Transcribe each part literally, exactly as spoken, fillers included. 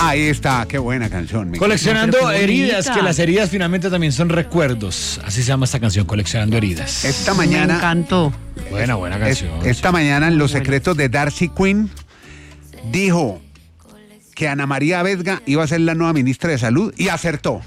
Ahí está, qué buena canción. Coleccionando No, heridas, que las heridas finalmente también son recuerdos. Así se llama esta canción, Coleccionando heridas. Esta mañana. Me encantó. Buena, buena canción. Es, esta mañana en Los Secretos de Darcy Quinn dijo que Ana María Vesga iba a ser la nueva ministra de Salud y acertó.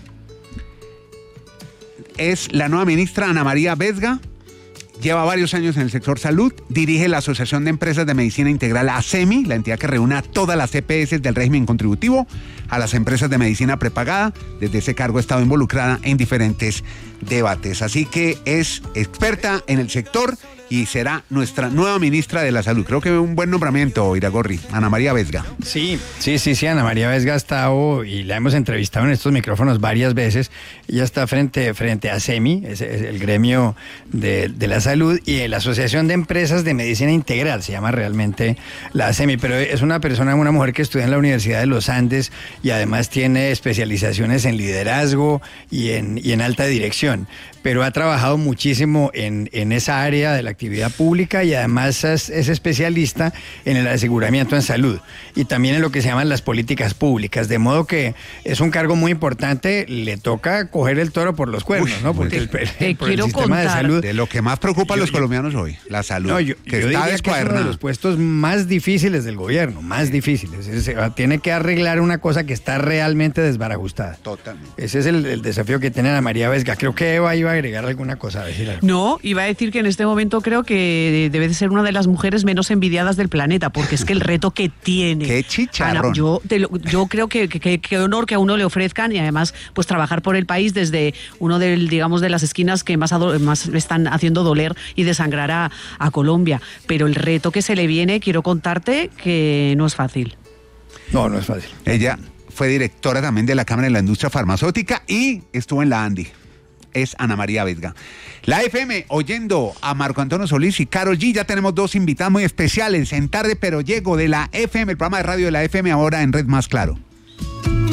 Es la nueva ministra Ana María Vesga. Lleva varios años en el sector salud, dirige la Asociación de Empresas de Medicina Integral ASEMI, la entidad que reúne a todas las E P S del régimen contributivo, a las empresas de medicina prepagada. Desde ese cargo ha estado involucrada en diferentes debates. Así que es experta en el sector y será nuestra nueva ministra de la Salud. Creo que un buen nombramiento, Iragorri. Ana María Vesga. Sí, sí, sí, sí, Ana María Vesga ha estado y la hemos entrevistado en estos micrófonos varias veces. Ella está frente, frente a ASEMI, es, es el gremio de, de la salud, y la Asociación de Empresas de Medicina Integral, se llama realmente la ASEMI, pero es una persona, una mujer que estudia en la Universidad de los Andes y además tiene especializaciones en liderazgo y en, y en alta dirección, pero ha trabajado muchísimo en, en esa área de la actividad pública y además es, es especialista en el aseguramiento en salud y también en lo que se llaman las políticas públicas, de modo que es un cargo muy importante. Le toca coger el toro por los cuernos, Uy, ¿no? Porque el, te, el, te por el quiero sistema contar de salud, De lo que más preocupa a los Yo- yo- colombianos hoy, la salud, no, yo, que yo está diría que es uno de descuadernada. los puestos más difíciles del gobierno, más difíciles. Es- se va- tiene que arreglar una cosa que está realmente desbarajustada. Totalmente. Ese es el, el desafío que tiene Ana María Vesga. Creo que Eva iba a agregar alguna cosa, a decir algo. No, iba a decir que en este momento creo que debe de ser una de las mujeres menos envidiadas del planeta, porque es que el reto que tiene. Qué chicharrón. Ana, yo, te lo- yo creo que qué honor que a uno le ofrezcan, y además pues trabajar por el país desde uno del, digamos, de las esquinas que más, ado- más le están haciendo doler y desangrar a, a Colombia. Pero el reto que se le viene, quiero contarte que no es fácil. No, no es fácil. Ella fue directora también de la Cámara de la Industria Farmacéutica y estuvo en la ANDI. Es Ana María Vesga. La F M, oyendo a Marco Antonio Solís y Karol G. Ya tenemos dos invitados muy especiales en Tarde Pero Llego de la F M, el programa de radio de la F M, ahora en Red Más Claro.